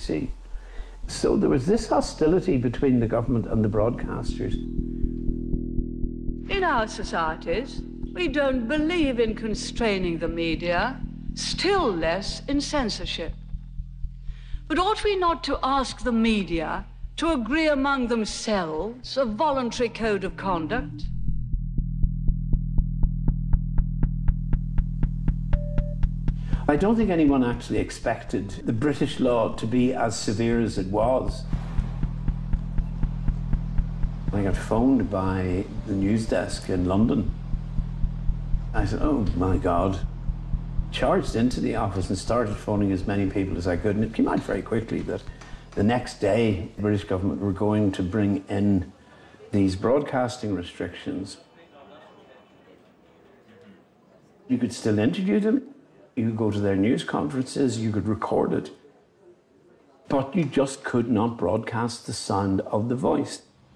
BBC. So there was this hostility between the government and the broadcasters. In our societies, we don't believe in constraining the media, still less in censorship. But ought we not to ask the media to agree among themselves a voluntary code of conduct? I don't think anyone actually expected the British law to be as severe as it was. I got phoned by the news desk in London. I said, oh my God. Charged into the office and started phoning as many people as I could. And it came out very quickly that the next day, the British government were going to bring in these broadcasting restrictions. You could still interview them. You could go to their news conferences. You could record it. But you just could not broadcast the sound of the voice.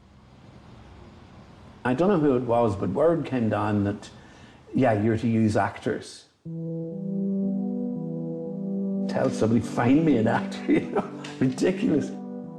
I don't know who it was, but word came down that, yeah, you're to use actors. Tell somebody, find me an actor, you know, ridiculous.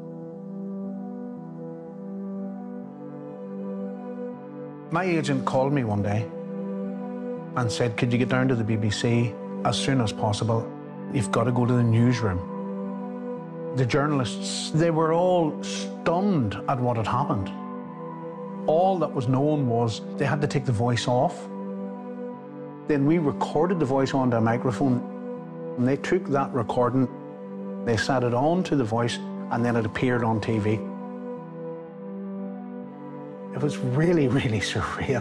My agent called me one day and said, could you get down to the BBC as soon as possible? You've got to go to the newsroom. The journalists, they were all stunned at what had happened. All that was known was they had to take the voice off. Then we recorded the voice onto a microphone, and they took that recording, they sat it on to the voice, and then it appeared on TV. It was really, really surreal.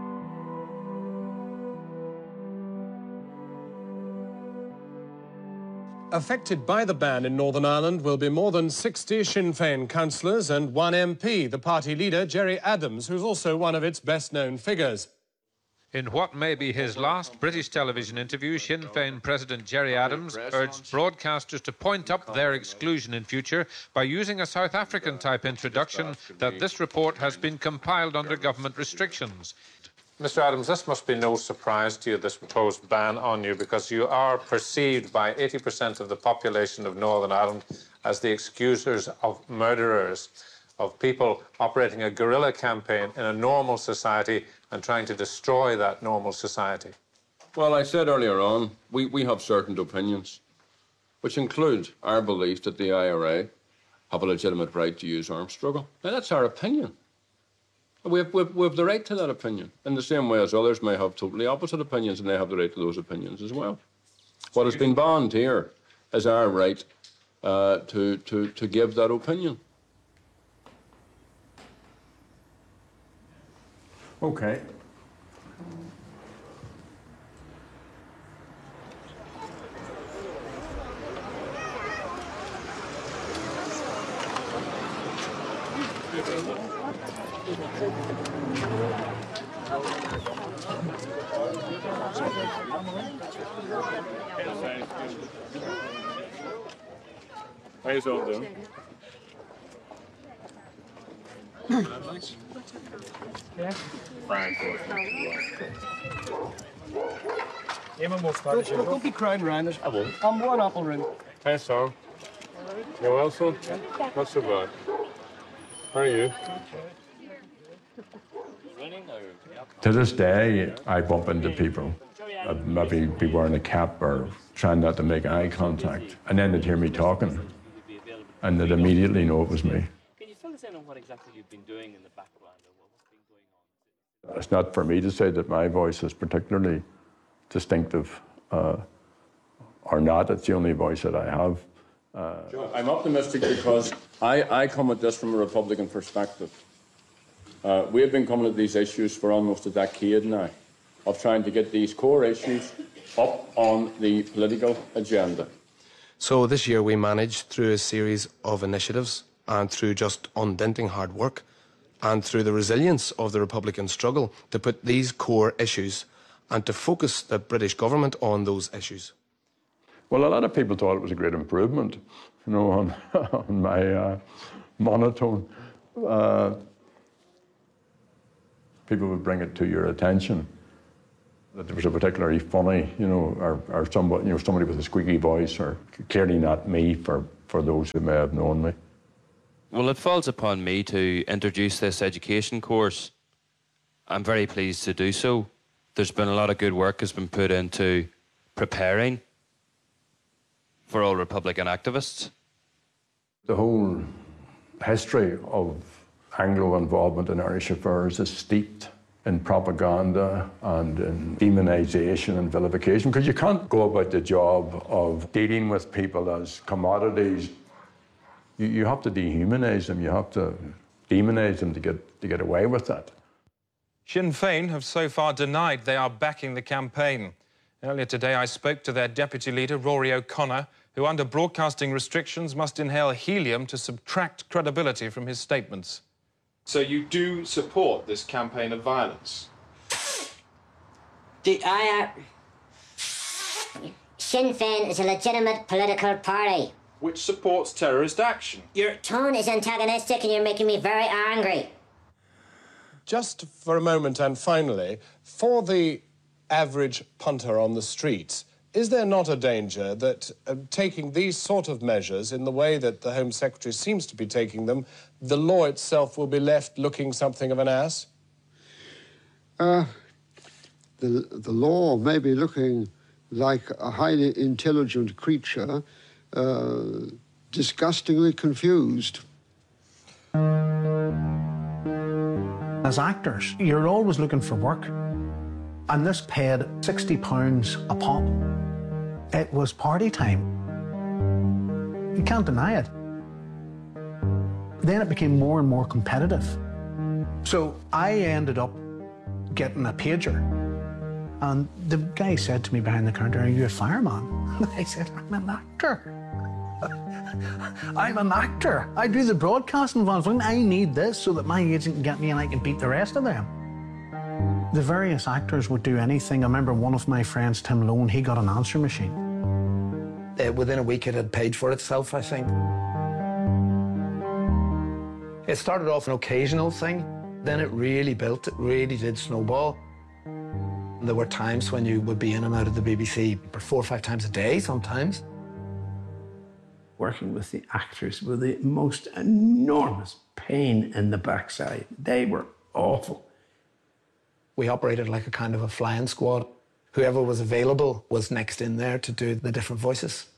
Affected by the ban in Northern Ireland will be more than 60 Sinn Féin councillors and one MP, the party leader, Gerry Adams, who's also one of its best-known figures. In what may be his last British television interview, Sinn Féin President Gerry Adams urged broadcasters to point up their exclusion in future by using a South African-type introduction that this report has been compiled under government restrictions. Mr. Adams, this must be no surprise to you, this proposed ban on you, because you are perceived by 80% of the population of Northern Ireland as the excusers of murderers, of people operating a guerrilla campaign in a normal society and trying to destroy that normal society. Well, I said earlier on, we have certain opinions, which include our belief that the IRA have a legitimate right to use armed struggle. Now, that's our opinion. We have the right to that opinion, in the same way as others may have totally opposite opinions, and they have the right to those opinions as well. What has been banned here is our right to give that opinion. Okay. How you all doing? Yeah. Fine. Don't be crying around us. I won't. I'm one apple ring. Hey, son. You well, son? Not so bad. How are you? To this day, I bump into people. I'd maybe be wearing a cap or trying not to make eye contact. And then they'd hear me talking. And they'd immediately know it was me. Can you fill us in on what exactly you've been doing in the background or what's been going on? It's not for me to say that my voice is particularly distinctive or not. It's the only voice that I have. I'm optimistic because I come at this from a Republican perspective. We have been coming at these issues for almost a decade now, of trying to get these core issues up on the political agenda. So this year we managed, through a series of initiatives and through just undenting hard work and through the resilience of the Republican struggle, to put these core issues and to focus the British government on those issues. Well, a lot of people thought it was a great improvement, you know, on my monotone. People would bring it to your attention that there was a particularly funny, you know, or somebody, you know, somebody with a squeaky voice, or clearly not me for for those who may have known me. Well, it falls upon me to introduce this education course. I'm very pleased to do so. There's been a lot of good work has been put into preparing for all Republican activists. The whole history of Anglo involvement in Irish affairs is steeped in propaganda and in demonisation and vilification, because you can't go about the job of dealing with people as commodities. You have to dehumanise them, you have to demonise them to get away with that. Sinn Féin have so far denied they are backing the campaign. Earlier today, I spoke to their deputy leader, Rory O'Connor, who under broadcasting restrictions must inhale helium to subtract credibility from his statements. So you do support this campaign of violence? Sinn Féin is a legitimate political party. Which supports terrorist action. Your tone is antagonistic and you're making me very angry. Just for a moment and finally, for the average punter on the streets, is there not a danger that taking these sort of measures in the way that the Home Secretary seems to be taking them, the law itself will be left looking something of an ass? The law may be looking like a highly intelligent creature, disgustingly confused. As actors, you're always looking for work. And this paid £60 a pop. It was party time. You can't deny it. Then it became more and more competitive. So I ended up getting a pager. And the guy said to me behind the counter, "Are you a fireman?" I said, "I'm an actor." I'm an actor. I do the broadcasting function. I need this so that my agent can get me and I can beat the rest of them. The various actors would do anything. I remember one of my friends, Tim Lone, he got an answer machine. Within a week it had paid for itself, I think. It started off an occasional thing, then it really built, it really did snowball. There were times when you would be in and out of the BBC for 4 or 5 times a day sometimes. Working with the actors were the most enormous pain in the backside. They were awful. We operated like a kind of a flying squad. Whoever was available was next in there to do the different voices.